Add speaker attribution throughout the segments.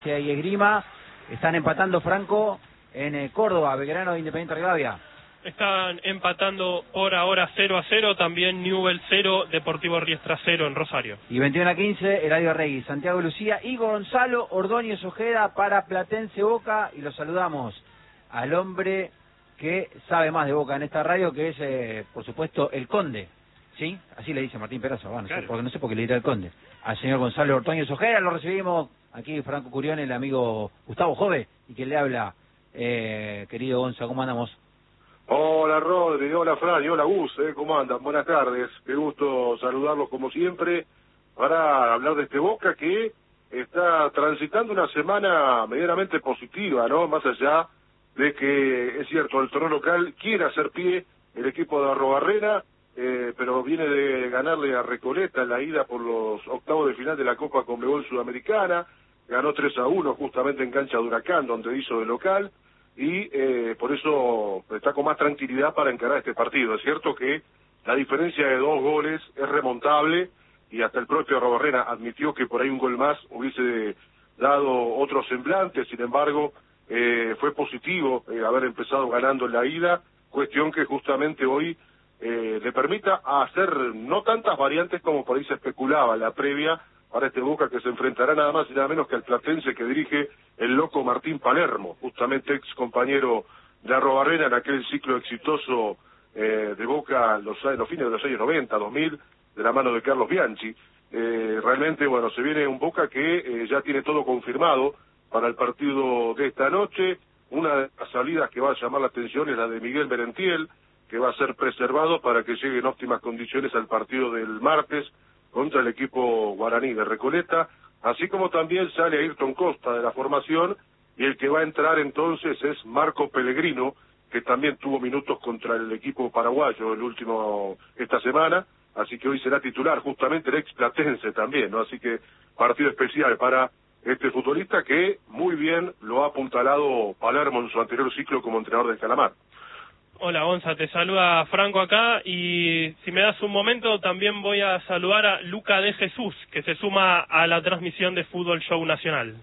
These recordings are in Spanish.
Speaker 1: y Esgrima están empatando Franco en Córdoba, Belgrano de Independiente Rivadavia.
Speaker 2: Están empatando por ahora 0-0, también Newell 0, Deportivo Riestra 0 en Rosario.
Speaker 1: Y 21-15, Eladio Reyes, Santiago Lucía y Gonzalo Ordóñez Ojeda para Platense Boca. Y lo saludamos al hombre que sabe más de Boca en esta radio, que es, por supuesto, el Conde. ¿Sí? Así le dice Martín Peraza, bueno, claro. No sé por qué le dirá el Conde. Al señor Gonzalo Ordóñez Ojeda lo recibimos aquí, Franco Curión, el amigo Gustavo Jove, y que le habla, querido Gonza, ¿cómo andamos?
Speaker 3: Hola Rodri, hola Fran y hola Gus, ¿cómo andan? Buenas tardes, qué gusto saludarlos como siempre para hablar de este Boca que está transitando una semana medianamente positiva, ¿no? Más allá de que, es cierto, el torneo local quiere hacer pie el equipo de Arrobarrena, pero viene de ganarle a Recoleta en la ida por los octavos de final de la Copa Conmebol Sudamericana, ganó 3-1 justamente en cancha de Huracán, donde hizo de local, y por eso está con más tranquilidad para encarar este partido. Es cierto que la diferencia de 2 goles es remontable, y hasta el propio Arrobarrena admitió que por ahí un gol más hubiese dado otro semblante. Sin embargo, fue positivo haber empezado ganando en la ida, cuestión que justamente hoy le permita hacer no tantas variantes como por ahí se especulaba en la previa para este Boca, que se enfrentará nada más y nada menos que al platense que dirige el loco Martín Palermo, justamente ex compañero de Arrobarrena en aquel ciclo exitoso de Boca en los fines de los años 90, 2000, de la mano de Carlos Bianchi. Realmente, bueno, se viene un Boca que ya tiene todo confirmado para el partido de esta noche. Una de las salidas que va a llamar la atención es la de Miguel Merentiel, que va a ser preservado para que llegue en óptimas condiciones al partido del martes contra el equipo guaraní de Recoleta, así como también sale Ayrton Costa de la formación, y el que va a entrar entonces es Marco Pellegrino, que también tuvo minutos contra el equipo paraguayo esta semana, así que hoy será titular justamente el ex platense también, ¿no? Así que partido especial para este futbolista que muy bien lo ha apuntalado Palermo en su anterior ciclo como entrenador del Calamar.
Speaker 2: Hola Gonza, te saluda Franco acá, y si me das un momento también voy a saludar a Luca de Jesús, que se suma a la transmisión de Fútbol Show Nacional.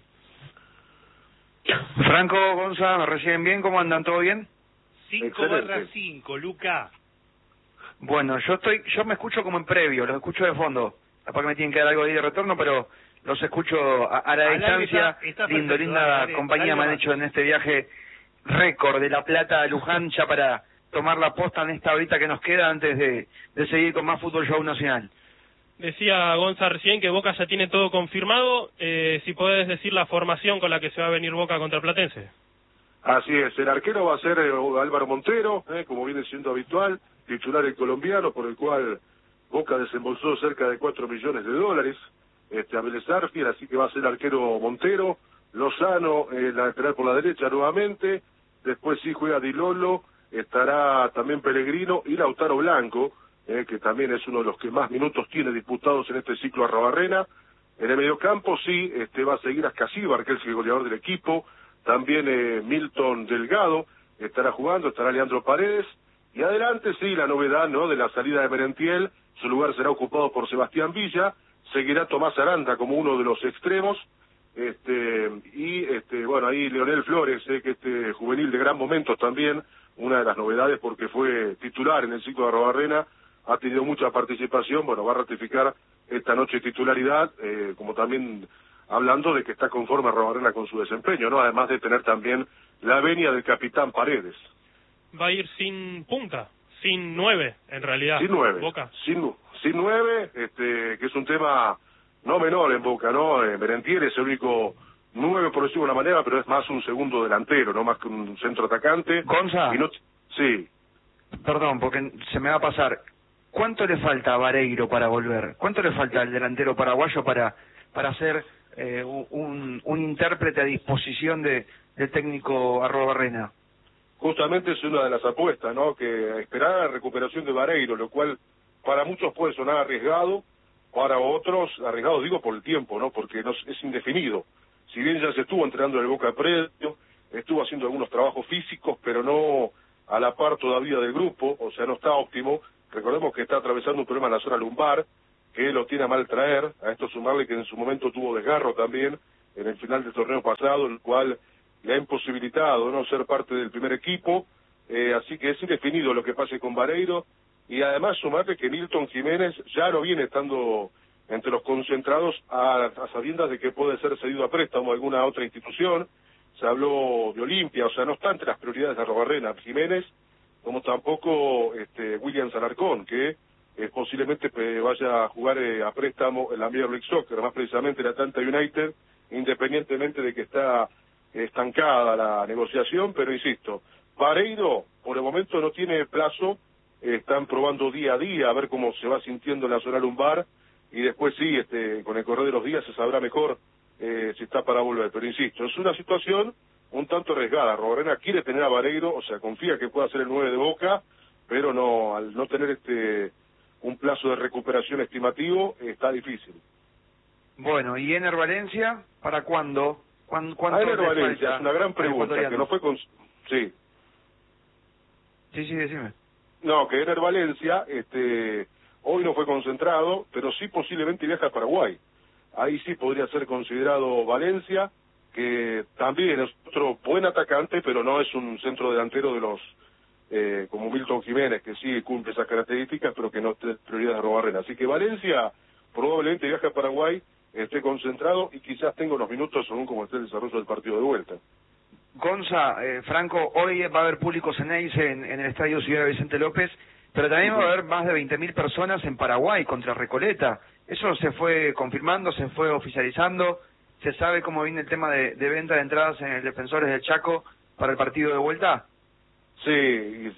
Speaker 4: Franco, Gonza, ¿me reciben bien? ¿Cómo andan? ¿Todo bien?
Speaker 5: 5/5, Luca.
Speaker 4: Bueno, yo me escucho como en previo, los escucho de fondo. Capaz que me tienen que dar algo ahí de retorno, pero los escucho a la distancia. Linda compañía me han hecho en este viaje récord de La Plata a Luján, ya para tomar la posta en esta horita que nos queda antes de seguir con más Fútbol Show Nacional.
Speaker 2: Decía Gonza recién que Boca ya tiene todo confirmado, si podés decir la formación con la que se va a venir Boca contra Platense.
Speaker 3: Así es, el arquero va a ser Álvaro Montero, como viene siendo habitual, titular el colombiano, por el cual Boca desembolsó cerca de $4 millones a Vélez Arfiel, así que va a ser arquero Montero. Lozano, lateral por la derecha nuevamente, después sí juega Di Lolo, estará también Pellegrino y Lautaro Blanco, que también es uno de los que más minutos tiene disputados en este ciclo Arrobarrena. En el mediocampo sí, va a seguir Ascasíbar, que es el goleador del equipo, también Milton Delgado estará jugando, estará Leandro Paredes, y adelante sí, la novedad, ¿no?, de la salida de Merentiel, su lugar será ocupado por Sebastián Villa, seguirá Tomás Aranda como uno de los extremos, bueno, ahí Leonel Flores, que juvenil de gran momento también, una de las novedades porque fue titular en el ciclo de Arrobarrena, ha tenido mucha participación, bueno, va a ratificar esta noche titularidad, como también hablando de que está conforme Arrobarrena con su desempeño, ¿no? Además de tener también la venia del capitán Paredes.
Speaker 2: Va a ir sin punta, sin 9, en realidad.
Speaker 3: Sin 9,
Speaker 2: Boca.
Speaker 3: Sin 9, que es un tema no menor en Boca, ¿no? Merentiel es el único 9, por decirlo de una manera, pero es más un segundo delantero, no más que un centro atacante.
Speaker 4: Gonza.
Speaker 3: Sí.
Speaker 4: Perdón, porque se me va a pasar. ¿Cuánto le falta a Vareiro para volver? ¿Cuánto le falta al delantero paraguayo para ser un intérprete a disposición del técnico Arrobarrena?
Speaker 3: Justamente es una de las apuestas, ¿no? Que esperar la recuperación de Vareiro, lo cual para muchos puede sonar arriesgado, para otros, arriesgado digo por el tiempo, ¿no? Porque es indefinido. Si bien ya se estuvo entrenando en el Boca previo, estuvo haciendo algunos trabajos físicos, pero no a la par todavía del grupo, o sea, no está óptimo. Recordemos que está atravesando un problema en la zona lumbar, que lo tiene a mal traer, a esto sumarle que en su momento tuvo desgarro también en el final del torneo pasado, el cual le ha imposibilitado no ser parte del primer equipo, así que es indefinido lo que pase con Vareiro, y además sumarle que Milton Jiménez ya no viene estando entre los concentrados a sabiendas de que puede ser cedido a préstamo a alguna otra institución. Se habló de Olimpia, o sea, no está entre las prioridades de Arrobarrena Jiménez, como tampoco William Alarcón, que posiblemente vaya a jugar a préstamo en la Major League Soccer, más precisamente en Atlanta United, independientemente de que está estancada la negociación, pero insisto, Vareiro por el momento no tiene plazo, están probando día a día a ver cómo se va sintiendo en la zona lumbar, y después sí, con el correr de los días se sabrá mejor si está para volver, pero insisto, es una situación un tanto arriesgada. Arrobarrena quiere tener a Vareiro, o sea, confía que pueda ser el 9 de Boca, pero no, al no tener un plazo de recuperación estimativo, está difícil.
Speaker 4: Bueno, ¿y Ener Valencia para cuándo? ¿Cuánto
Speaker 3: Ener Valencia es una gran pregunta, que no fue con... Sí.
Speaker 4: Sí, decime.
Speaker 3: No, que Ener Valencia, hoy no fue concentrado, pero sí posiblemente viaja a Paraguay. Ahí sí podría ser considerado Valencia, que también es otro buen atacante, pero no es un centro delantero de los como Milton Jiménez, que sí cumple esas características, pero que no es prioridad de Arrobarrena. Así que Valencia probablemente viaje a Paraguay, esté concentrado y quizás tenga unos minutos según como esté el desarrollo del partido de vuelta.
Speaker 4: Gonza, Franco, hoy va a haber público Ceneice en el Estadio Ciudad Vicente López, pero también va a haber más de 20.000 personas en Paraguay contra Recoleta. ¿Eso se fue confirmando, se fue oficializando? ¿Se sabe cómo viene el tema de venta de entradas en el Defensores del Chaco para el partido de vuelta?
Speaker 3: Sí,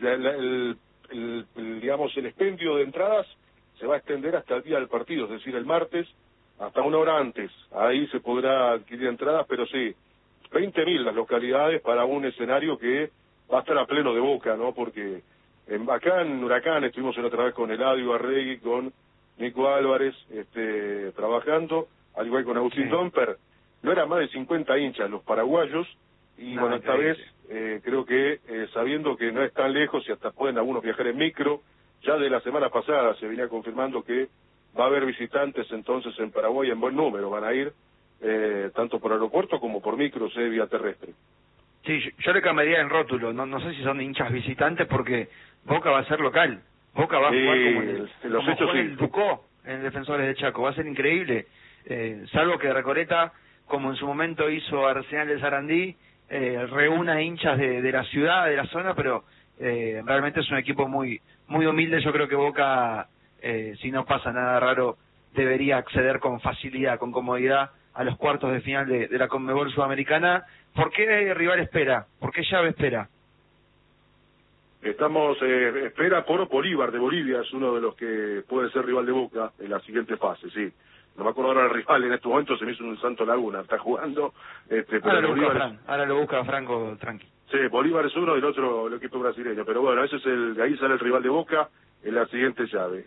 Speaker 3: digamos, el expendio de entradas se va a extender hasta el día del partido, es decir, el martes, hasta una hora antes. Ahí se podrá adquirir entradas, pero sí, 20.000 las localidades para un escenario que va a estar a pleno de Boca, ¿no? Porque acá en Huracán estuvimos la otra vez con Eladio Arregui, con Nico Álvarez, trabajando, al igual con Agustín Domper. No eran más de 50 hinchas los paraguayos, y bueno, esta vez creo que sabiendo que no es tan lejos y hasta pueden algunos viajar en micro, ya de la semana pasada se venía confirmando que va a haber visitantes entonces en Paraguay en buen número, van a ir tanto por aeropuerto como por micro, vía terrestre.
Speaker 4: Sí, yo le cambiaría el rótulo, no sé si son hinchas visitantes porque Boca va a ser local, Boca va a jugar como el Ducó en Defensores de Chaco, va a ser increíble, salvo que Recoleta, como en su momento hizo Arsenal de Sarandí, reúna hinchas de la ciudad, de la zona, pero realmente es un equipo muy humilde. Yo creo que Boca, si no pasa nada raro, debería acceder con facilidad, con comodidad a los cuartos de final de la Conmebol Sudamericana. ¿Por qué rival espera? ¿Por qué llave espera?
Speaker 3: Estamos, espera por Bolívar de Bolivia, es uno de los que puede ser rival de Boca en la siguiente fase, sí. No me acuerdo ahora el rival, en este momento se me hizo un Santo Laguna, está jugando.
Speaker 4: Ahora lo busca Franco, tranqui.
Speaker 3: Sí, Bolívar es uno y el otro el equipo brasileño, pero bueno, ese es de ahí sale el rival de Boca en la siguiente llave.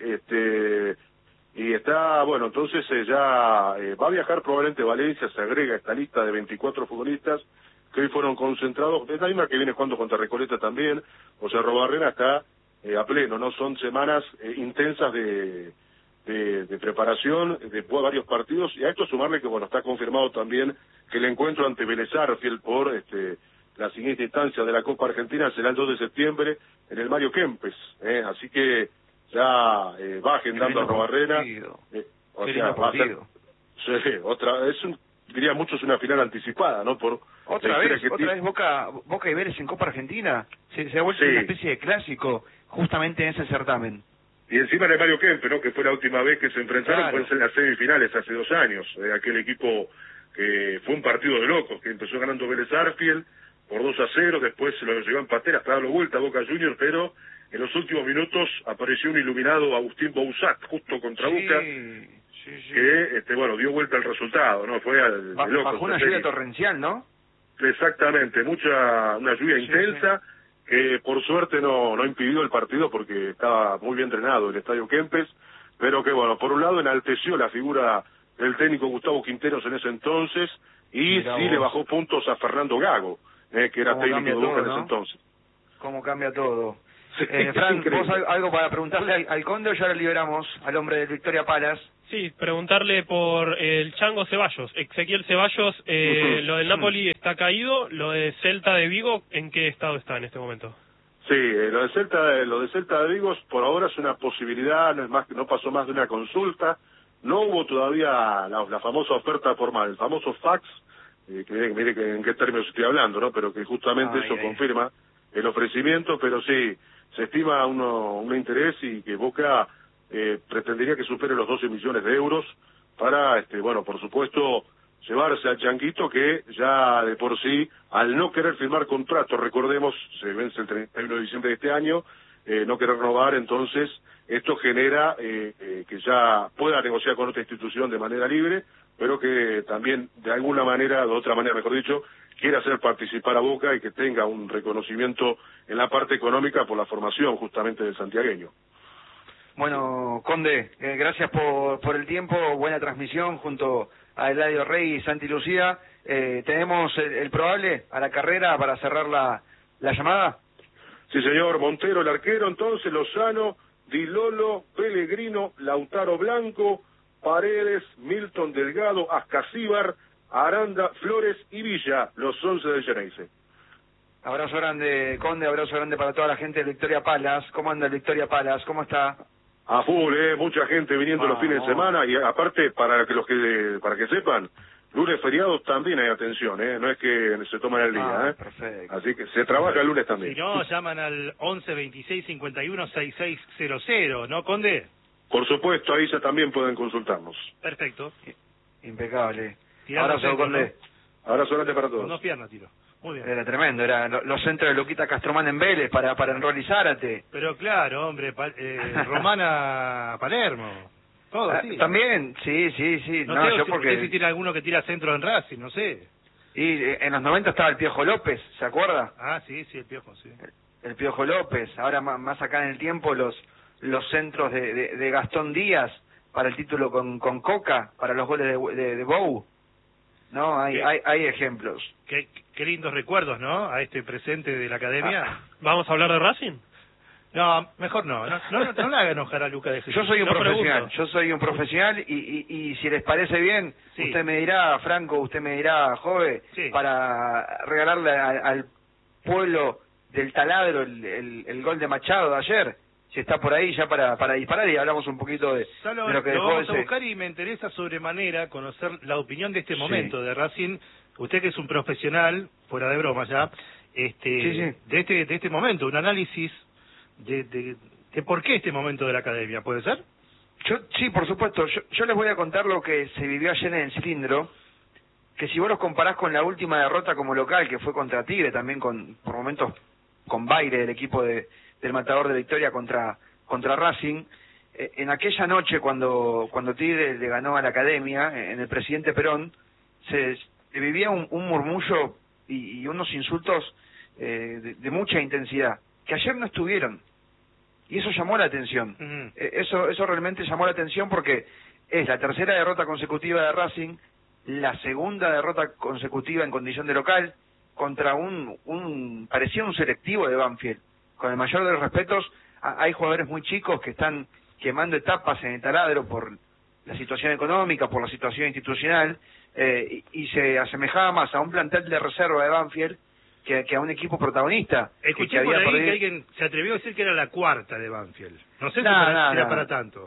Speaker 3: Y está, bueno, entonces ya va a viajar probablemente Valencia, se agrega a esta lista de 24 futbolistas que hoy fueron concentrados, es la misma que viene jugando contra Recoleta también, o sea, Arrobarrena está a pleno, ¿no? Son semanas intensas de preparación de varios partidos, y a esto sumarle que, bueno, está confirmado también que el encuentro ante Vélez Sarsfield por la siguiente instancia de la Copa Argentina será el 2 de septiembre en el Mario Kempes, así que ya va agendando a Arrobarrena, o sea, va a ser, sí, diría muchos una final anticipada, ¿no? Por
Speaker 4: otra vez Boca y Vélez en Copa Argentina, se ha vuelto una especie de clásico justamente en ese certamen.
Speaker 3: Y encima de Mario Kempes, ¿no? Que fue la última vez que se enfrentaron, fue en las semifinales hace 2 años, aquel equipo que fue un partido de locos, que empezó ganando Vélez Sarsfield por 2-0, después se lo llevó a empatar hasta darlo vuelta a Boca Juniors, pero en los últimos minutos apareció un iluminado Agustín Bouzat, justo contra Boca, que bueno, dio vuelta al resultado, ¿no? Fue al loco.
Speaker 4: Bajo una lluvia torrencial, ¿no?
Speaker 3: Exactamente, una lluvia intensa, que por suerte no impidió el partido porque estaba muy bien entrenado el Estadio Kempes, pero que bueno, por un lado enalteció la figura del técnico Gustavo Quinteros en ese entonces, y le bajó puntos a Fernando Gago, que era técnico de Boca en ese entonces.
Speaker 4: Cómo cambia todo. Fran, ¿vos algo para preguntarle al Conde, o ya lo liberamos al hombre de Victoria Palas?
Speaker 2: Sí, preguntarle por el Chango Ceballos, Ezequiel Ceballos, lo del Napoli está caído, lo de Celta de Vigo, ¿en qué estado está en este momento?
Speaker 3: Sí, lo de Celta de Vigo por ahora es una posibilidad, no pasó más de una consulta, no hubo todavía la famosa oferta formal, el famoso fax, que mire que en qué términos estoy hablando, ¿no? Pero que justamente eso confirma el ofrecimiento, pero sí, se estima un interés y que Boca pretendería que supere los 12 millones de euros para, bueno, por supuesto, llevarse al Changuito, que ya de por sí, al no querer firmar contrato, recordemos, se vence el 31 de diciembre de este año, no querer renovar, entonces esto genera que ya pueda negociar con otra institución de manera libre, pero que también de alguna manera, de otra manera mejor dicho, quiera hacer participar a Boca y que tenga un reconocimiento en la parte económica por la formación justamente del santiagueño.
Speaker 4: Bueno, Conde, gracias por el tiempo, buena transmisión junto a Eladio Rey y Santi Lucía. ¿Tenemos el probable a la carrera para cerrar la llamada?
Speaker 3: Sí, señor. Montero, el arquero, entonces Lozano, Di Lolo, Pellegrino, Lautaro Blanco, Paredes, Milton Delgado, Ascasíbar, Aranda, Flores y Villa, los 11 de Geneise.
Speaker 4: Abrazo grande, Conde, abrazo grande para toda la gente de Victoria Palace. ¿Cómo anda Victoria Palace? ¿Cómo está?
Speaker 3: A full, mucha gente viniendo los fines de semana, y aparte, para que sepan, lunes feriados también hay atención, no es que se toman el día,
Speaker 4: Perfecto.
Speaker 3: Así que se trabaja el lunes también.
Speaker 5: Si no, llaman al 11 26 51 6600, ¿no, Conde?
Speaker 3: Por supuesto, ahí ya también pueden consultarnos.
Speaker 5: Perfecto.
Speaker 4: Impecable.
Speaker 5: Abrazo,
Speaker 4: Conde.
Speaker 3: ¿No? Abrazo grande para todos.
Speaker 5: Con 2 piernas tiro. Muy bien.
Speaker 4: Era tremendo, era los centros de Luquita Castromán en Vélez para Enrol y Zárate.
Speaker 5: Pero claro, hombre, Romana Palermo. Todo, sí.
Speaker 4: También, sí.
Speaker 5: No sé
Speaker 4: yo porque...
Speaker 5: si tiene alguno que tira centro en Racing, no sé.
Speaker 4: Y en los 90 estaba el Piojo López, ¿se acuerda?
Speaker 5: Ah, sí, el Piojo, sí.
Speaker 4: El Piojo López, ahora más acá en el tiempo los centros de Gastón Díaz para el título con Coca, para los goles de Bou. No, hay ejemplos.
Speaker 5: Qué lindos recuerdos, ¿no? A este presente de la academia.
Speaker 2: ¿Vamos a hablar de Racing?
Speaker 5: No, mejor no le haga enojar a Luca de Jesús.
Speaker 4: Yo soy un profesional, y si les parece bien, usted me dirá, Franco, usted me dirá, Jove, para regalarle al pueblo del Taladro el gol de Machado de ayer, si está por ahí ya para disparar, y hablamos un poquito de lo que dejó
Speaker 5: vamos a buscar, y me interesa sobremanera conocer la opinión de este momento de Racing. Usted que es un profesional, fuera de broma ya, de este momento, un análisis de por qué este momento de la academia, ¿puede ser?
Speaker 4: Sí, por supuesto. Yo les voy a contar lo que se vivió ayer en el Cilindro, que si vos los comparás con la última derrota como local, que fue contra Tigre, también por momentos con Baile, del equipo del Matador de Victoria contra Racing, en aquella noche cuando Tigre le ganó a la academia, en el Presidente Perón, se vivía un murmullo y unos insultos de mucha intensidad, que ayer no estuvieron, y eso llamó la atención. Eso realmente llamó la atención, porque es la tercera derrota consecutiva de Racing, la segunda derrota consecutiva en condición de local, contra parecía un selectivo de Banfield. Con el mayor de los respetos, hay jugadores muy chicos que están quemando etapas en el Taladro por la situación económica, por la situación institucional, y se asemejaba más a un plantel de reserva de Banfield que a un equipo protagonista.
Speaker 5: Escuché por ahí que alguien se atrevió a decir que era la cuarta de Banfield. No sé si era para tanto.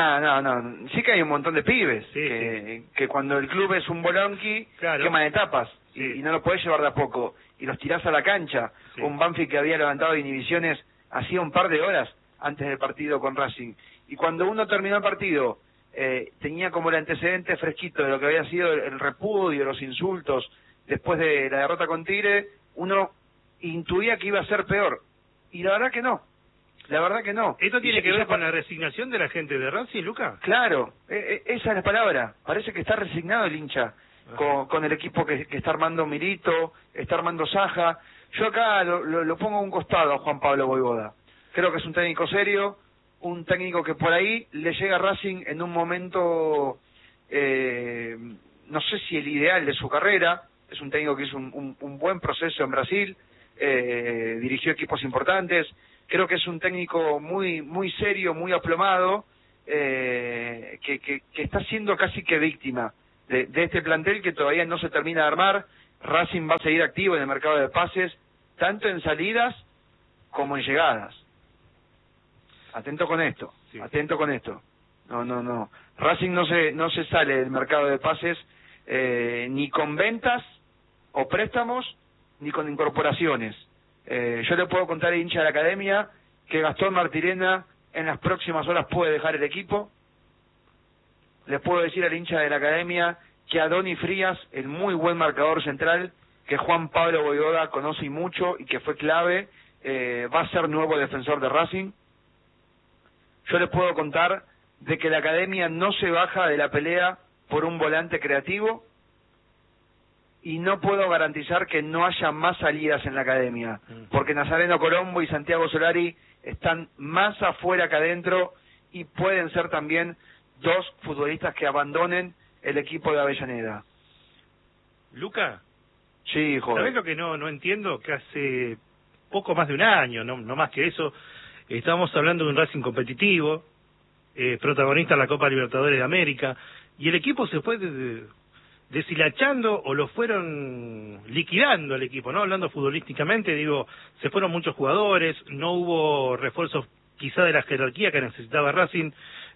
Speaker 4: No. Sí que hay un montón de pibes que cuando el club es un bolonqui, queman etapas y no lo podés llevar de a poco. Y los tirás a la cancha. Un Banfield que había levantado inhibiciones hacía un par de horas antes del partido con Racing. Y cuando uno terminó el partido, tenía como el antecedente fresquito de lo que había sido el repudio, los insultos, después de la derrota con Tigre, uno intuía que iba a ser peor. Y la verdad que no.
Speaker 5: ¿Esto tiene que ver con la resignación de la gente de Racing, Luca?
Speaker 4: Claro, esa es la palabra. Parece que está resignado el hincha con el equipo que está armando Milito, está armando Saja. Yo acá lo pongo a un costado a Juan Pablo Voivoda. Creo que es un técnico serio, un técnico que por ahí le llega a Racing en un momento, no sé si el ideal de su carrera. Es un técnico que hizo un buen proceso en Brasil, dirigió equipos importantes. Creo que es un técnico muy serio, muy aplomado, que está siendo casi que víctima de este plantel que todavía no se termina de armar. Racing va a seguir activo en el mercado de pases, tanto en salidas como en llegadas. Atento con esto, sí. Atento con esto. No. Racing no se sale del mercado de pases ni con ventas o préstamos, ni con incorporaciones. Yo le puedo contar al hincha de la academia que Gastón Martirena en las próximas horas puede dejar el equipo. Le puedo decir al hincha de la academia que Adoni Frías, el muy buen marcador central, que Juan Pablo Voivoda conoce mucho y que fue clave, va a ser nuevo defensor de Racing. Yo les puedo contar de que la academia no se baja de la pelea por un volante creativo, y no puedo garantizar que no haya más salidas en la academia, porque Nazareno Colombo y Santiago Solari están más afuera que adentro, y pueden ser también dos futbolistas que abandonen el equipo de Avellaneda.
Speaker 5: Luca,
Speaker 4: sí, joder.
Speaker 5: ¿Sabés lo que no entiendo? Que hace poco más de un año, no más que eso, estábamos hablando de un Racing competitivo, protagonista de la Copa Libertadores de América, y el equipo se fue deshilachando, o lo fueron liquidando el equipo, ¿no? Hablando futbolísticamente, digo, se fueron muchos jugadores, no hubo refuerzos quizá de la jerarquía que necesitaba Racing.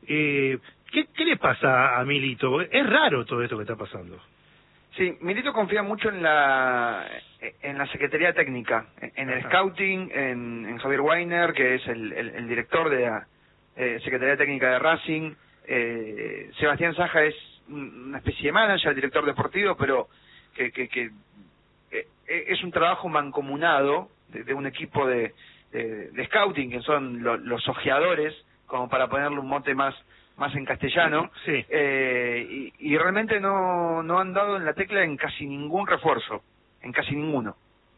Speaker 5: ¿Qué le pasa a Milito? Es raro todo esto que está pasando.
Speaker 4: Sí, Milito confía mucho en la Secretaría Técnica, en el scouting, en Javier Weiner, que es el director de la Secretaría Técnica de Racing. Sebastián Saja es una especie de manager, director deportivo, pero que es un trabajo mancomunado de un equipo de scouting, que son los ojeadores, como para ponerle un mote más en castellano.
Speaker 5: Sí.
Speaker 4: Y realmente no han dado en la tecla en casi ningún refuerzo, en casi ninguno.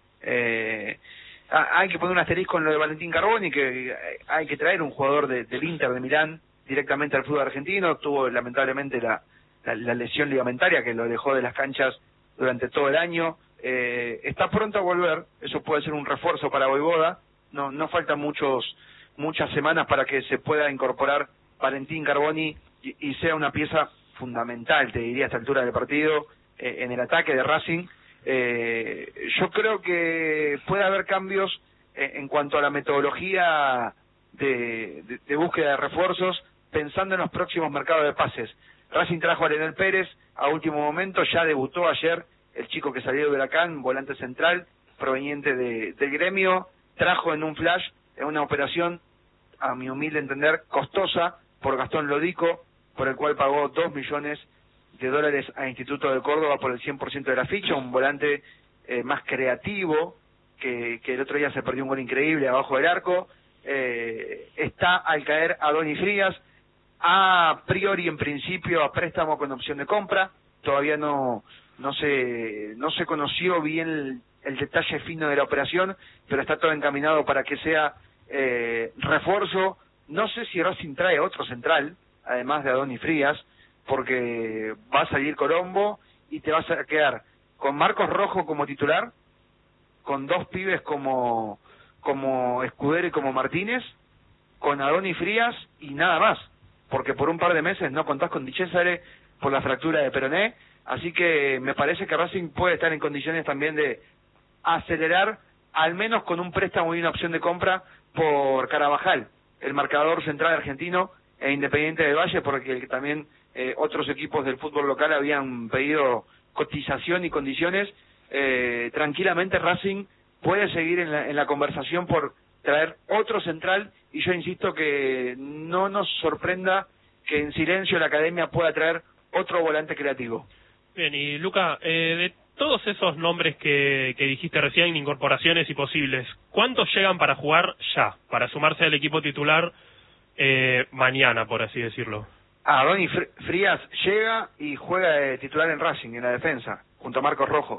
Speaker 4: Hay que poner un asterisco en lo de Valentín Carboni, que hay que traer un jugador del Inter de Milán directamente al fútbol argentino. Tuvo lamentablemente la lesión ligamentaria que lo dejó de las canchas durante todo el año. Está pronto a volver, eso puede ser un refuerzo para Voivoda. No faltan muchas semanas para que se pueda incorporar Valentín Carboni y sea una pieza fundamental, te diría, a esta altura del partido, en el ataque de Racing. Yo creo que puede haber cambios en cuanto a la metodología de búsqueda de refuerzos, pensando en los próximos mercados de pases. Racing trajo a Leonel Pérez a último momento, ya debutó ayer el chico que salió de Huracán, volante central, proveniente del Gremio, trajo en un flash, en una operación, a mi humilde entender, costosa, por Gastón Lodico, por el cual pagó $2 millones a Instituto de Córdoba por el 100% de la ficha, un volante más creativo, que el otro día se perdió un gol increíble abajo del arco. Está al caer Adoni Frías, a priori en principio a préstamo con opción de compra. Todavía no se conoció bien el detalle fino de la operación, pero está todo encaminado para que sea refuerzo. No sé si Racing trae otro central, además de Adoni Frías, porque va a salir Colombo y te vas a quedar con Marcos Rojo como titular, con dos pibes como Escudero y como Martínez, con Adoni Frías y nada más, porque por un par de meses no contás con Di Cesare por la fractura de peroné. Así que me parece que Racing puede estar en condiciones también de acelerar, al menos con un préstamo y una opción de compra por Carabajal, el marcador central argentino, e Independiente del Valle, porque también otros equipos del fútbol local habían pedido cotización y condiciones. Tranquilamente Racing puede seguir en la conversación por traer otro central, y yo insisto que no nos sorprenda que en silencio la academia pueda traer otro volante creativo.
Speaker 2: Bien, y Luca, de todos esos nombres que dijiste recién, incorporaciones y posibles, ¿cuántos llegan para jugar ya, para sumarse al equipo titular mañana, por así decirlo?
Speaker 4: Adoni Frías llega y juega de titular en Racing, en la defensa, junto a Marcos Rojo.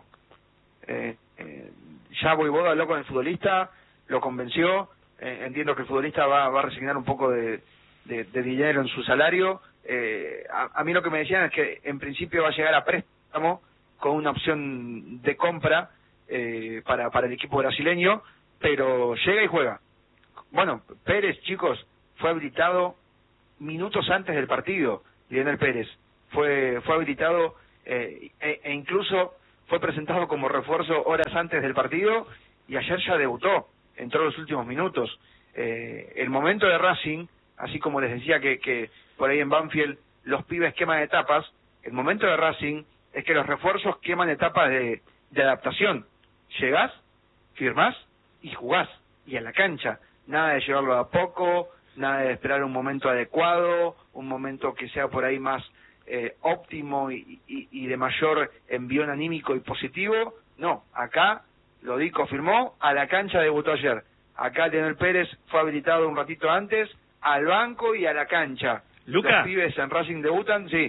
Speaker 4: Ya Voivoda habló con el futbolista, lo convenció. Entiendo que el futbolista va a resignar un poco de dinero en su salario. A mí lo que me decían es que en principio va a llegar a préstamo con una opción de compra para el equipo brasileño, pero llega y juega. Bueno, Pérez, chicos, fue habilitado minutos antes del partido, Lionel Pérez. Fue habilitado e incluso fue presentado como refuerzo horas antes del partido y ayer ya debutó, entró en los últimos minutos. El momento de Racing, así como les decía que por ahí en Banfield los pibes queman etapas, el momento de Racing es que los refuerzos queman etapas de adaptación. Llegás, firmás y jugás, y a la cancha. Nada de llevarlo a poco, nada de esperar un momento adecuado, un momento que sea por ahí más óptimo y de mayor envión anímico y positivo. No, acá Lodico firmó, a la cancha debutó ayer. Acá Lionel Pérez fue habilitado un ratito antes, al banco y a la cancha.
Speaker 5: Luca,
Speaker 4: los pibes en Racing debutan, sí.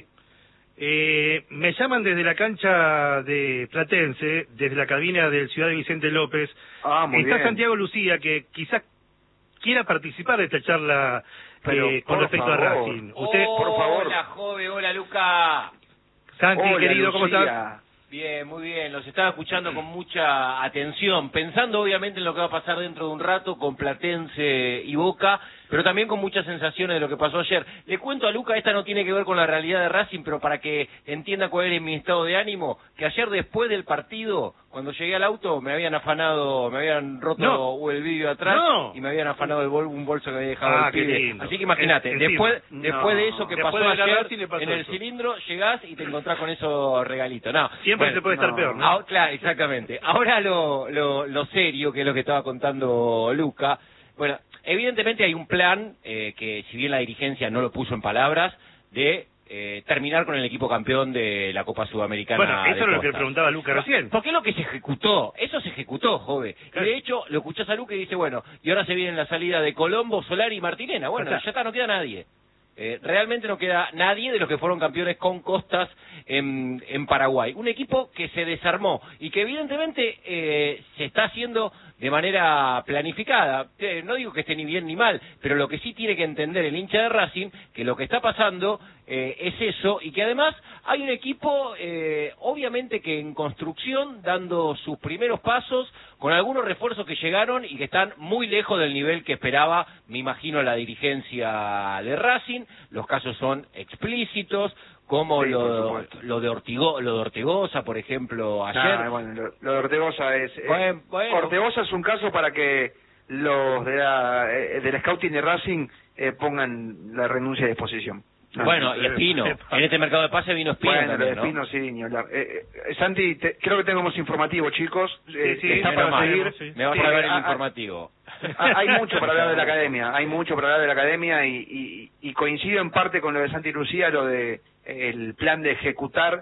Speaker 5: Me llaman desde la cancha de Platense, desde la cabina del Ciudad de Vicente López.
Speaker 4: Muy
Speaker 5: Está
Speaker 4: bien.
Speaker 5: Santiago Lucía, que quizás quiera participar de esta charla con respecto a Racing.
Speaker 4: Usted, por favor.
Speaker 1: Hola, joven, hola, Luca.
Speaker 5: Santi,
Speaker 4: Hola,
Speaker 5: querido, ¿cómo
Speaker 4: Lucía.
Speaker 5: estás?
Speaker 1: Bien, muy bien, los estaba escuchando con mucha atención, pensando obviamente en lo que va a pasar dentro de un rato con Platense y Boca, pero también con muchas sensaciones de lo que pasó ayer. Le cuento a Luca, esta no tiene que ver con la realidad de Racing, pero para que entienda cuál es mi estado de ánimo, que ayer después del partido, cuando llegué al auto, me habían roto el vidrio atrás y me habían afanado un bolso que había dejado el pibe.
Speaker 5: Lindo.
Speaker 1: Así que imagínate, después de eso que pasó ayer, en el cilindro, llegás y te encontrás con esos regalitos. No,
Speaker 5: siempre se puede estar peor, ¿no?
Speaker 1: Claro, exactamente. Ahora lo serio, que es lo que estaba contando Luca. Bueno, evidentemente hay un plan que, si bien la dirigencia no lo puso en palabras, de terminar con el equipo campeón de la Copa Sudamericana.
Speaker 5: Bueno, eso es lo que preguntaba Luca recién.
Speaker 1: Porque es lo que se ejecutó, eso se ejecutó, joven. Claro. Y de hecho, lo escuchás a Luca y dice, bueno, y ahora se viene la salida de Colombo, Solari y Martinena. Bueno, ya está, no queda nadie. Realmente no queda nadie de los que fueron campeones con Costas en Paraguay. Un equipo que se desarmó y que evidentemente se está haciendo de manera planificada. No digo que esté ni bien ni mal, pero lo que sí tiene que entender el hincha de Racing, que lo que está pasando es eso, y que además hay un equipo obviamente que en construcción, dando sus primeros pasos, con algunos refuerzos que llegaron y que están muy lejos del nivel que esperaba, me imagino, la dirigencia de Racing. Los casos son explícitos, como
Speaker 4: sí,
Speaker 1: lo de Ortegoza, por ejemplo, ayer.
Speaker 4: Bueno, lo de Ortegoza es...
Speaker 1: Bueno.
Speaker 4: Ortegoza es un caso para que los del scouting de Racing pongan la renuncia de disposición.
Speaker 1: Bueno, y Espino. En este mercado de pase vino Espino.
Speaker 4: Bueno,
Speaker 1: también,
Speaker 4: lo de Espino sí, ni hablar. Santi, creo que tenemos informativo, chicos.
Speaker 5: Sí,
Speaker 4: está para seguir.
Speaker 1: Sí. Me vas a ver el informativo.
Speaker 4: Hay mucho para hablar de la academia, y coincido en parte con lo de Santi Lucía, lo de el plan de ejecutar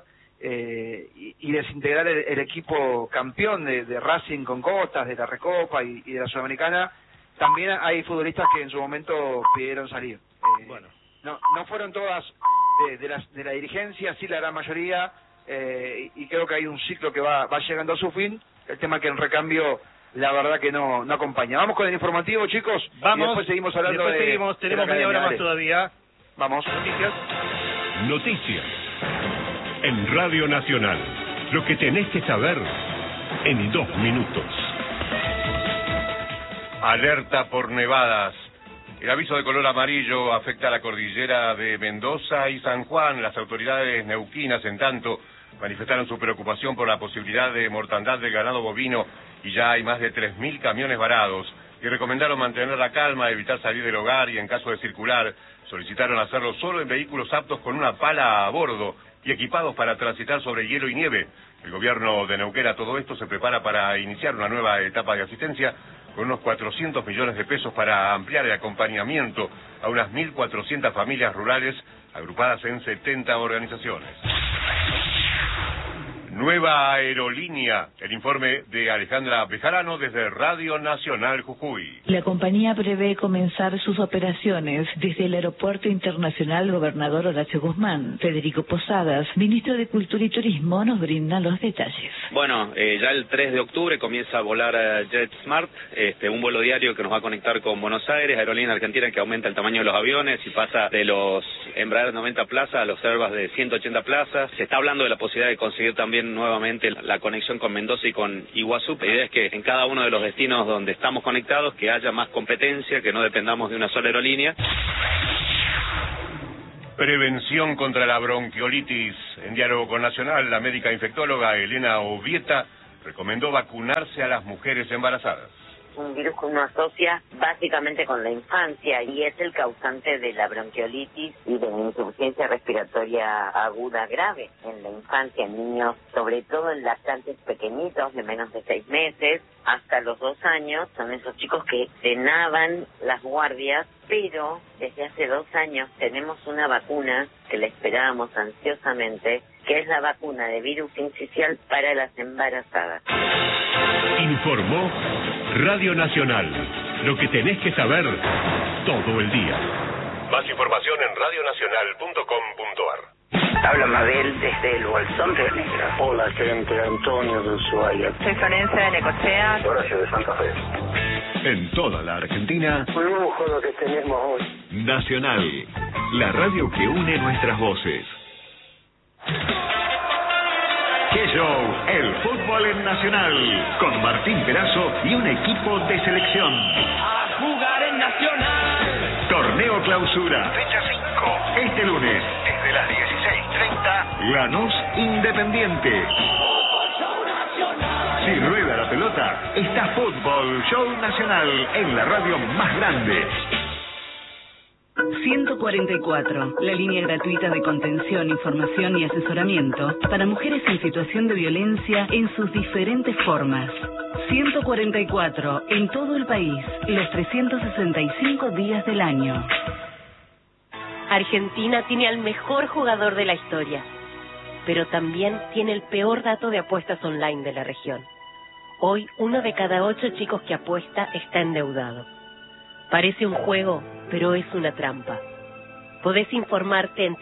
Speaker 4: y desintegrar el equipo campeón de Racing con Costas, de la Recopa y de la Sudamericana. También hay futbolistas que en su momento pidieron salir.
Speaker 5: Bueno.
Speaker 4: No fueron todas de la dirigencia, sí la gran mayoría, y creo que hay un ciclo que va llegando a su fin. El tema que en recambio, la verdad que no acompaña. Vamos con el informativo, chicos.
Speaker 5: Vamos.
Speaker 4: Y después seguimos hablando
Speaker 5: tenemos media hora más todavía.
Speaker 4: Vamos.
Speaker 6: Noticias. En Radio Nacional. Lo que tenés que saber en 2 minutos.
Speaker 7: Alerta por nevadas. El aviso de color amarillo afecta a la cordillera de Mendoza y San Juan. Las autoridades neuquinas, en tanto, manifestaron su preocupación por la posibilidad de mortandad del ganado bovino y ya hay más de 3.000 camiones varados. Y recomendaron mantener la calma, evitar salir del hogar y, en caso de circular, solicitaron hacerlo solo en vehículos aptos con una pala a bordo y equipados para transitar sobre hielo y nieve. El gobierno de Neuquén, a todo esto, se prepara para iniciar una nueva etapa de asistencia con unos 400 millones de pesos para ampliar el acompañamiento a unas 1.400 familias rurales agrupadas en 70 organizaciones. Nueva aerolínea. El informe de Alejandra Bejarano desde Radio Nacional Jujuy.
Speaker 8: La compañía prevé comenzar sus operaciones desde el Aeropuerto Internacional Gobernador Horacio Guzmán. Federico Posadas, ministro de Cultura y Turismo, nos brinda los detalles.
Speaker 9: Bueno, ya el 3 de octubre comienza a volar JetSmart, un vuelo diario que nos va a conectar con Buenos Aires, aerolínea argentina que aumenta el tamaño de los aviones y pasa de los Embraer 90 plazas a los Airbus de 180 plazas. Se está hablando de la posibilidad de conseguir también nuevamente la conexión con Mendoza y con Iguazú. La idea es que en cada uno de los destinos donde estamos conectados que haya más competencia, que no dependamos de una sola aerolínea.
Speaker 7: Prevención contra la bronquiolitis. En diálogo con Nacional, la médica infectóloga Elena Ovieta recomendó vacunarse a las mujeres embarazadas.
Speaker 10: Un virus que uno asocia básicamente con la infancia y es el causante de la bronquiolitis y de la insuficiencia respiratoria aguda grave en la infancia, en niños, sobre todo en lactantes pequeñitos de menos de 6 meses, hasta los 2 años, son esos chicos que cenaban las guardias, pero desde hace 2 años tenemos una vacuna que la esperábamos ansiosamente, que es la vacuna de virus sincicial para las embarazadas.
Speaker 6: Informó Radio Nacional. Lo que tenés que saber todo el día. Más información en radionacional.com.ar.
Speaker 11: Habla Mabel desde el Bolsón Río Negro.
Speaker 12: Hola gente, Antonio de Ushuaia.
Speaker 13: Soy Florencia de Necochea.
Speaker 12: Horacio de Santa Fe.
Speaker 6: En toda la Argentina.
Speaker 12: Un lujo lo que tenemos hoy.
Speaker 6: Nacional, la radio que une nuestras voces. ¡Qué show! El fútbol en Nacional, con Martín Perazo y un equipo de selección.
Speaker 14: A jugar en Nacional.
Speaker 6: Torneo Clausura.
Speaker 14: Fecha 5.
Speaker 6: Este lunes, desde las 16:30, Lanús Independiente. Si rueda la pelota, está Fútbol Show Nacional en la radio más grande.
Speaker 15: 144, la línea gratuita de contención, información y asesoramiento para mujeres en situación de violencia en sus diferentes formas. 144, en todo el país, los 365 días del año.
Speaker 16: Argentina tiene al mejor jugador de la historia, pero también tiene el peor dato de apuestas online de la región. Hoy, 1 de cada 8 chicos que apuesta está endeudado. Parece un juego, pero es una trampa. Podés informarte en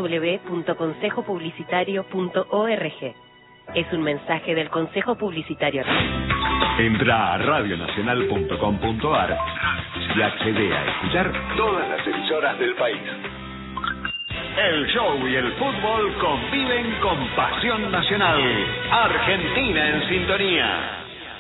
Speaker 16: www.consejopublicitario.org. Es un mensaje del Consejo Publicitario.
Speaker 6: Entra a radionacional.com.ar y accede a escuchar todas las emisoras del país. El show y el fútbol conviven con pasión nacional. Argentina en sintonía.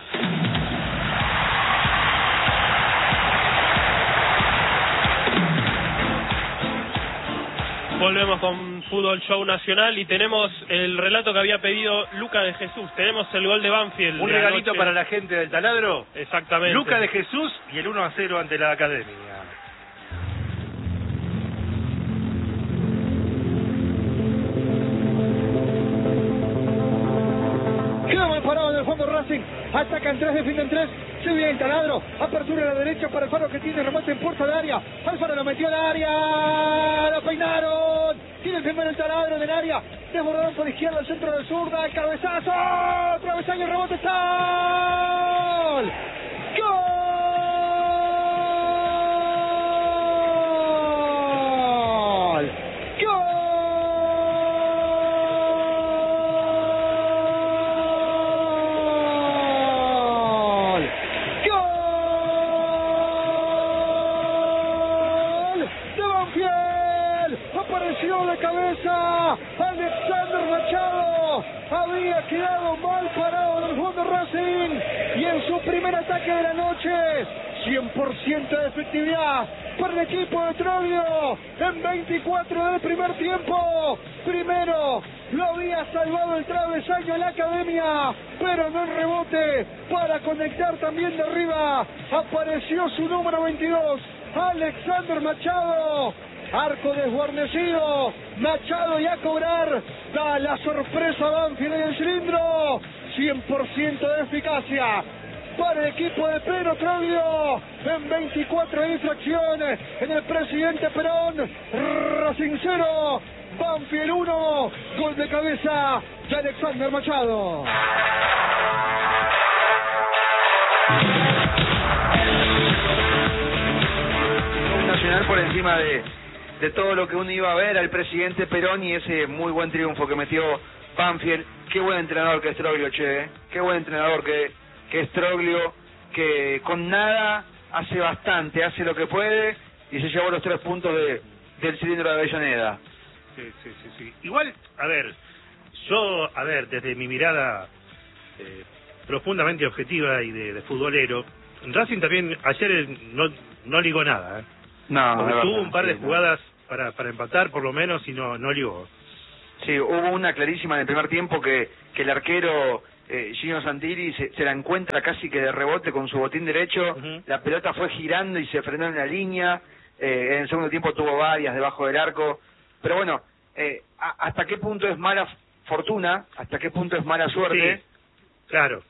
Speaker 2: Volvemos con Fútbol Show Nacional y tenemos el relato que había pedido Luca de Jesús. Tenemos el gol de Banfield.
Speaker 5: Un regalito para la gente del taladro.
Speaker 2: Exactamente.
Speaker 5: Luca de Jesús y el 1-0 ante la Academia.
Speaker 17: Queda mal parado en el fondo Racing. Atacan 3, defienden 3. Se viene el taladro. Apertura a la derecha para Alfaro que tiene remate en puerta de área. Alfaro lo metió al área. Lo peinaron. Tiene el primero el taladro en el área. Desbordaron por izquierda el centro de zurda. El cabezazo. Travesaño, el rebote. ¡Gol! ¡Gol! Alexander Machado había quedado mal parado en el fondo Racing y en su primer ataque de la noche 100% de efectividad para el equipo de Troglio en 24 del primer tiempo. Primero lo había salvado el travesaño a la Academia, pero no el rebote para conectar también de arriba. Apareció su número 22, Alexander Machado. Arco desguarnecido, Machado y a cobrar, da la sorpresa Banfield en el cilindro, 100% de eficacia para el equipo de Pedro Troglio en 24 infracciones en el Presidente Perón. Racing 0, Banfield 1, gol de cabeza de Alexander Machado.
Speaker 4: Nacional por encima de todo lo que uno iba a ver al presidente Perón y ese muy buen triunfo que metió Banfield. Qué buen entrenador que es Troglio, che. Qué buen entrenador que es Troglio, que con nada hace bastante, hace lo que puede y se llevó los 3 puntos del cilindro de Avellaneda.
Speaker 5: Sí. Igual, yo, desde mi mirada profundamente objetiva y de futbolero, Racing también ayer no ligó nada,
Speaker 4: No,
Speaker 5: porque tuvo un par de jugadas para empatar por lo menos y no ligó.
Speaker 4: Sí, hubo una clarísima en el primer tiempo que el arquero Gino Santilli se la encuentra casi que de rebote con su botín derecho, la pelota fue girando y se frenó en la línea, en el segundo tiempo tuvo varias debajo del arco, pero bueno, ¿hasta qué punto es mala fortuna? ¿Hasta qué punto es mala suerte?
Speaker 5: Sí, claro.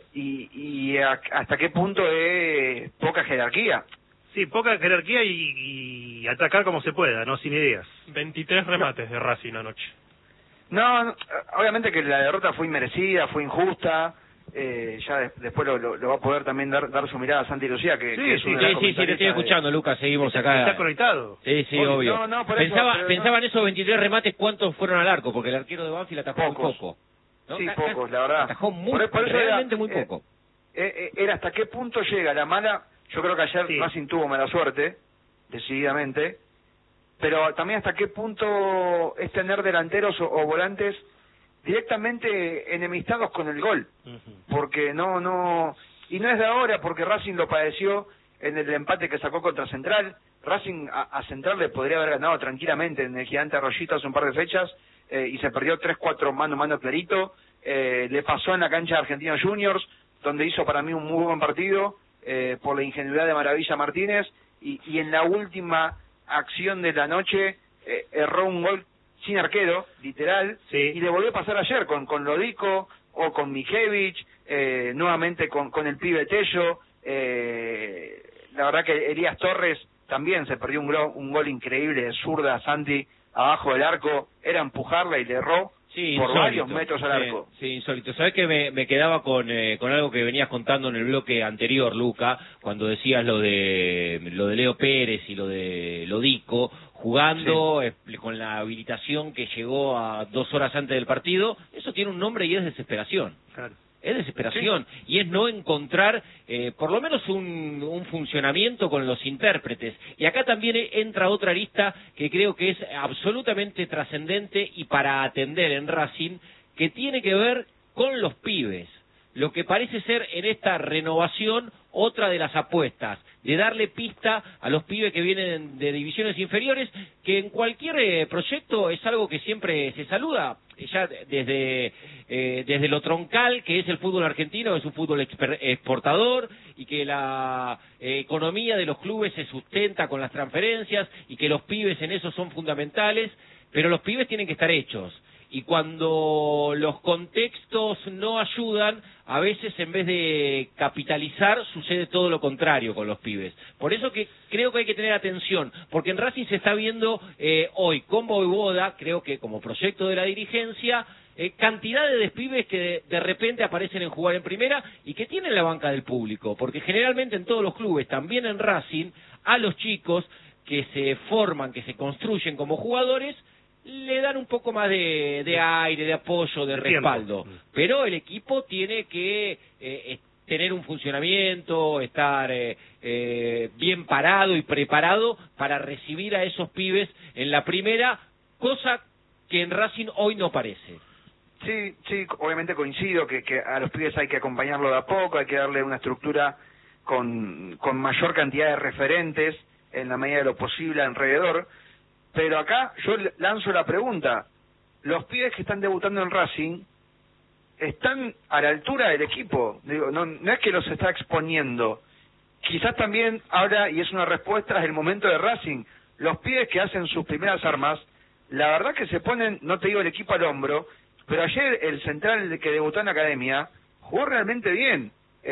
Speaker 4: Y ¿hasta qué punto es poca jerarquía?
Speaker 5: Sí, poca jerarquía y atacar como se pueda, ¿no? Sin ideas.
Speaker 2: 23 remates de Racing anoche.
Speaker 4: No, obviamente que la derrota fue inmerecida, fue injusta. Ya después lo va a poder también dar su mirada a Santi Lucía, que es una de las
Speaker 18: sí, te estoy escuchando, Lucas, seguimos acá.
Speaker 5: ¿Está conectado?
Speaker 18: Sí, obvio.
Speaker 4: No, por eso,
Speaker 18: pensaba en esos 23 remates, ¿cuántos fueron al arco? Porque el arquero de Banfield atajó muy poco, ¿no?
Speaker 4: Sí, pocos, la verdad.
Speaker 18: Atajó
Speaker 4: realmente
Speaker 18: muy poco.
Speaker 4: Era hasta qué punto llega la mala. Yo creo que ayer Racing tuvo mala suerte, decididamente, pero también hasta qué punto es tener delanteros o volantes directamente enemistados con el gol, porque y no es de ahora, porque Racing lo padeció en el empate que sacó contra Central. Racing a Central le podría haber ganado tranquilamente en el Gigante Arroyito hace un par de fechas, y se perdió 3-4 mano a mano clarito. Le pasó en la cancha de Argentinos Juniors, donde hizo para mí un muy buen partido, por la ingenuidad de Maravilla Martínez, y en la última acción de la noche erró un gol sin arquero, literal, y le volvió a pasar ayer con Lodico o con Mijevich, nuevamente con el pibe Tello. La verdad que Elías Torres también se perdió un gol increíble de zurda, Santi, abajo del arco, era empujarla y le erró por
Speaker 18: insólito,
Speaker 4: varios metros al arco.
Speaker 18: Sí, insólito. ¿Sabés que me quedaba con algo que venías contando en el bloque anterior, Luca, cuando decías lo de Leo Pérez y lo de Lodico, jugando con la habilitación que llegó a 2 horas antes del partido? Eso tiene un nombre y es desesperación.
Speaker 5: Claro.
Speaker 18: Es desesperación, y es no encontrar por lo menos un funcionamiento con los intérpretes. Y acá también entra otra arista que creo que es absolutamente trascendente y para atender en Racing, que tiene que ver con los pibes. Lo que parece ser en esta renovación otra de las apuestas, de darle pista a los pibes que vienen de divisiones inferiores, que en cualquier proyecto es algo que siempre se saluda, ya desde lo troncal, que es el fútbol argentino, es un fútbol exportador, y que la economía de los clubes se sustenta con las transferencias, y que los pibes en eso son fundamentales, pero los pibes tienen que estar hechos. Y cuando los contextos no ayudan, a veces en vez de capitalizar, sucede todo lo contrario con los pibes. Por eso que creo que hay que tener atención, porque en Racing se está viendo hoy con Voivoda, creo que como proyecto de la dirigencia, cantidad de despibes que de repente aparecen en jugar en primera y que tienen la banca del público, porque generalmente en todos los clubes, también en Racing, a los chicos que se forman, que se construyen como jugadores, le dan un poco más de aire, de apoyo, de respaldo. Pero el equipo tiene que tener un funcionamiento, estar bien parado y preparado para recibir a esos pibes en la primera, cosa que en Racing hoy no parece.
Speaker 4: Sí, obviamente coincido que a los pibes hay que acompañarlo de a poco, hay que darle una estructura con mayor cantidad de referentes en la medida de lo posible alrededor. Pero acá yo lanzo la pregunta, ¿los pibes que están debutando en Racing están a la altura del equipo? Digo, no es que los está exponiendo, quizás también ahora, y es una respuesta, es el momento de Racing. Los pibes que hacen sus primeras armas, la verdad que se ponen, no te digo el equipo al hombro, pero ayer el central que debutó en la academia jugó realmente bien.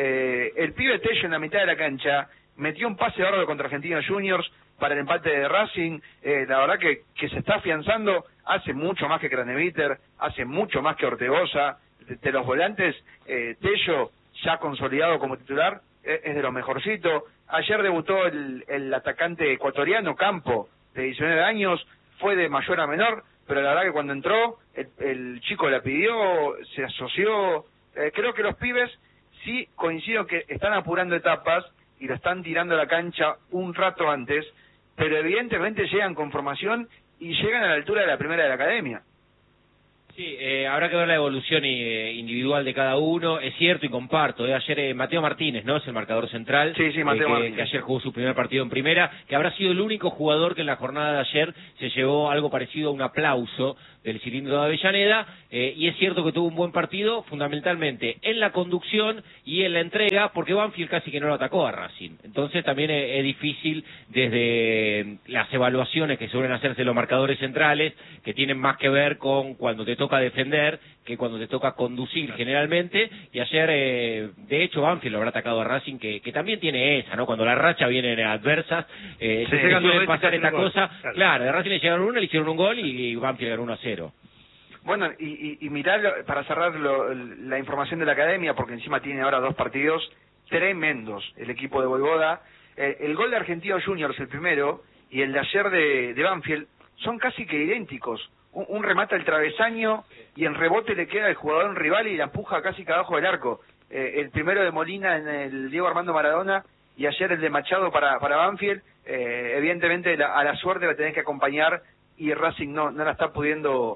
Speaker 4: El pibe Tello en la mitad de la cancha metió un pase bárbaro contra Argentinos Juniors para el empate de Racing. La verdad que se está afianzando, hace mucho más que Craneviter, hace mucho más que Ortegoza. De los volantes, Tello, ya consolidado como titular, es de lo mejorcito. Ayer debutó el atacante ecuatoriano Campo, de 19 años, fue de mayor a menor, pero la verdad que cuando entró, el chico la pidió, se asoció. Creo que los pibes sí coincido que están apurando etapas y lo están tirando a la cancha un rato antes, pero evidentemente llegan con formación y llegan a la altura de la primera de la academia.
Speaker 18: Sí, habrá que ver la evolución individual de cada uno. Es cierto y comparto. Ayer Mateo Martínez, ¿no? Es el marcador central.
Speaker 4: Sí, Mateo Martínez.
Speaker 18: Que ayer jugó su primer partido en primera, que habrá sido el único jugador que en la jornada de ayer se llevó algo parecido a un aplauso del cilindro de Avellaneda, y es cierto que tuvo un buen partido, fundamentalmente en la conducción y en la entrega, porque Banfield casi que no lo atacó a Racing. Entonces también es difícil desde las evaluaciones que suelen hacerse los marcadores centrales, que tienen más que ver con cuando te toca defender que cuando te toca conducir generalmente, y ayer de hecho Banfield lo habrá atacado a Racing, que también tiene esa, ¿no? Cuando la racha viene adversas, se suele pasar esta cosa. Claro, de Racing le llegaron una, le hicieron un gol y Banfield ganó 1-0.
Speaker 4: Bueno, y mirar, para cerrar la información de la academia, porque encima tiene ahora 2 partidos tremendos el equipo de Voivoda. El gol de Argentinos Juniors, el primero, y el de ayer de Banfield, son casi que idénticos. Un remata el travesaño y en rebote le queda el jugador rival y la empuja casi que abajo del arco. El primero de Molina en el Diego Armando Maradona y ayer el de Machado para Banfield. Evidentemente a la suerte la tenés que acompañar y Racing no la está pudiendo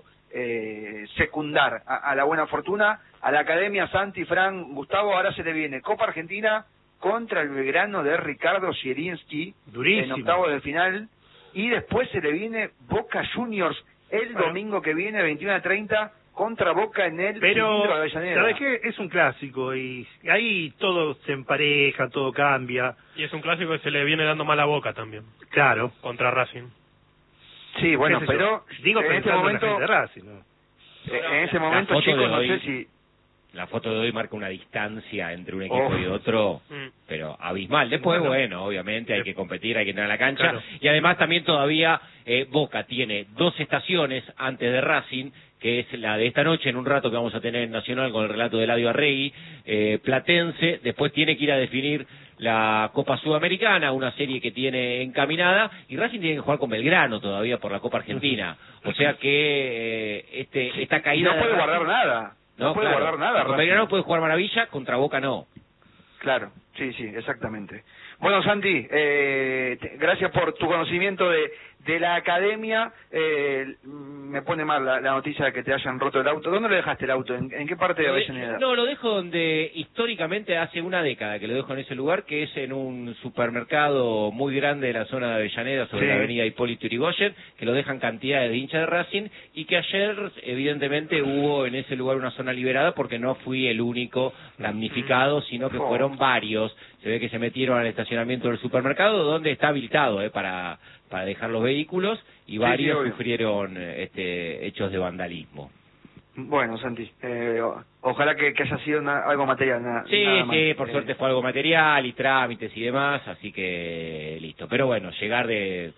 Speaker 4: secundar a la buena fortuna. A la academia, Santi, Fran, Gustavo, ahora se le viene Copa Argentina contra el Belgrano de Ricardo Zielinski en octavos de final, y después se le viene Boca Juniors el domingo que viene, 21:30, contra Boca en el cilindro de Avellaneda.
Speaker 5: ¿Sabes qué? Es un clásico y ahí todo se empareja, todo cambia.
Speaker 2: Y es un clásico que se le viene dando mala Boca también.
Speaker 5: Claro.
Speaker 2: Contra Racing.
Speaker 4: Sí, bueno, pero
Speaker 5: digo
Speaker 4: en este momento
Speaker 5: de Racing, ¿no?
Speaker 4: En ese momento, chicos, no sé si...
Speaker 18: La foto de hoy marca una distancia entre un equipo y otro, pero abismal. Después, bueno, obviamente hay que competir, hay que entrar a la cancha. Claro. Y además también todavía Boca tiene 2 estaciones antes de Racing, que es la de esta noche, en un rato que vamos a tener en Nacional con el relato de Eladio Arregui, Platense. Después tiene que ir a definir la Copa Sudamericana, una serie que tiene encaminada, y Racing tiene que jugar con Belgrano todavía por la Copa Argentina. O sea que esta caída...
Speaker 4: No puede guardar nada. No puede guardar nada.
Speaker 18: Con Belgrano puede jugar maravilla, contra Boca no.
Speaker 4: Claro, sí, exactamente. Bueno, Santi, gracias por tu conocimiento de la academia. Me pone mal la noticia de que te hayan roto el auto. ¿Dónde lo dejaste el auto? ¿En qué parte de Avellaneda?
Speaker 18: No, lo dejo donde históricamente hace una década que lo dejo en ese lugar, que es en un supermercado muy grande de la zona de Avellaneda, sobre la avenida Hipólito Yrigoyen, que lo dejan cantidades de hinchas de Racing, y que ayer evidentemente hubo en ese lugar una zona liberada, porque no fui el único damnificado, sino que fueron varios. Se ve que se metieron al estacionamiento del supermercado, donde está habilitado para dejar los vehículos, y varios sufrieron hechos de vandalismo.
Speaker 4: Bueno, Santi, ojalá que haya sido algo material.
Speaker 18: Sí, por suerte fue algo material y trámites y demás, así que listo. Pero bueno, llegar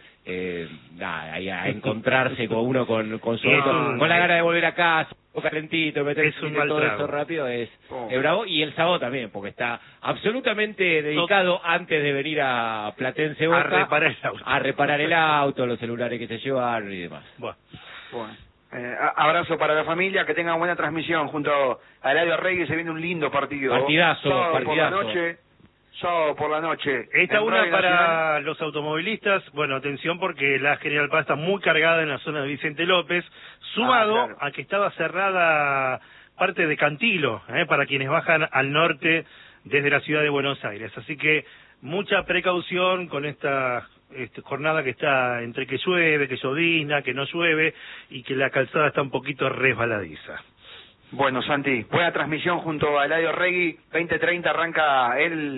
Speaker 18: a encontrarse con uno con su auto, con la gana de volver a casa, calentito, meterse todo eso rápido, es bravo. Y el sábado también, porque está absolutamente dedicado antes de venir a Platense Boca a reparar el auto, los celulares que se llevaron y demás.
Speaker 4: Bueno. Abrazo para la familia, que tengan buena transmisión junto a Eladio Arregui. Se viene un lindo partido.
Speaker 18: Partidazo.
Speaker 4: Sábado por la noche.
Speaker 5: Esta una para los automovilistas. Bueno, atención, porque la General Paz está muy cargada en la zona de Vicente López, sumado a que estaba cerrada parte de Cantilo, para quienes bajan al norte desde la ciudad de Buenos Aires. Así que mucha precaución con esta jornada que está entre que llueve, que llovizna, que no llueve, y que la calzada está un poquito resbaladiza.
Speaker 4: Bueno, Santi, buena transmisión junto a Eladio Arregui. 20:30 arranca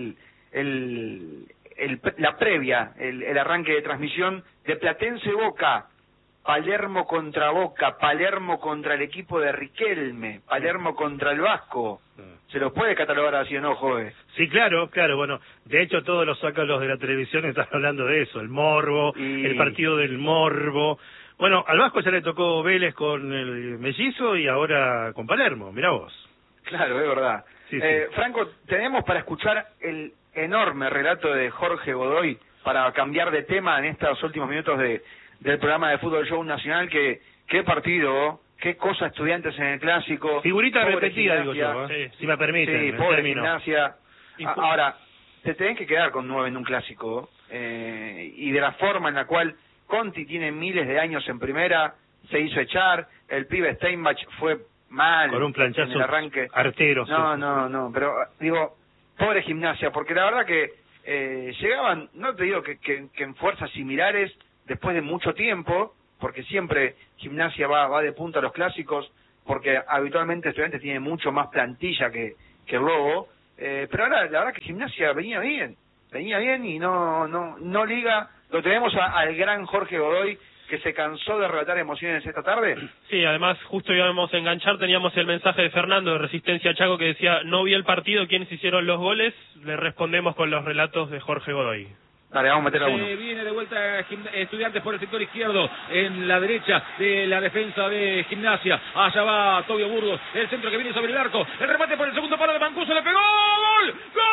Speaker 4: la previa, el arranque de transmisión de Platense Boca, Palermo contra Boca, Palermo contra el equipo de Riquelme, Palermo contra el Vasco. ¿Se los puede catalogar así o no, Joe?
Speaker 5: Sí, claro, bueno, de hecho todos los zócalos de la televisión están hablando de eso, el morbo, el partido del morbo. Bueno, al Vasco ya le tocó Vélez con el Mellizo y ahora con Palermo, mirá vos.
Speaker 4: Claro, es verdad. Sí. Franco, tenemos para escuchar el enorme relato de Jorge Godoy, para cambiar de tema en estos últimos minutos del programa de Fútbol Show Nacional. Qué partido, qué cosa Estudiantes en el Clásico.
Speaker 5: Figurita repetida, digo yo, si me permiten.
Speaker 4: Sí, pobre Gimnasia. Ahora, te tenés que quedar con 9 en un Clásico, y de la forma en la cual Conti tiene miles de años en primera, se hizo echar, el pibe Steinbach fue mal
Speaker 5: con un planchazo
Speaker 4: en el arranque.
Speaker 5: Artero.
Speaker 4: No, pero digo, pobre Gimnasia, porque la verdad que llegaban, no te digo que en fuerzas similares después de mucho tiempo, porque siempre Gimnasia va de punta a los clásicos, porque habitualmente Estudiantes tiene mucho más plantilla que el Lobo, pero ahora la verdad que Gimnasia venía bien y no liga. Lo tenemos al gran Jorge Godoy, que se cansó de relatar emociones esta tarde.
Speaker 2: Sí, además justo íbamos a enganchar, teníamos el mensaje de Fernando de Resistencia Chaco que decía, no vi el partido, ¿quiénes hicieron los goles? Le respondemos con los relatos de Jorge Godoy.
Speaker 4: Dale, vamos a meter a uno.
Speaker 19: Viene de vuelta Estudiantes por el sector izquierdo, en la derecha de la defensa de Gimnasia. Allá va Tobio Burgos, el centro que viene sobre el arco, el remate por el segundo palo de Mancuso, le pegó, ¡gol! ¡Gol!